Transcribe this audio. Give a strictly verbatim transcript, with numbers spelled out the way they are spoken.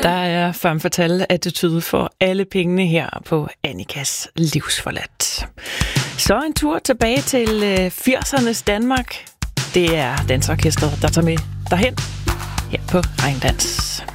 Der er femme fatale attitude for alle pengene her på Annikas Livsforladt. Så en tur tilbage til firsernes Danmark. Det er dansorkestret, der tager med derhen her på Regndans.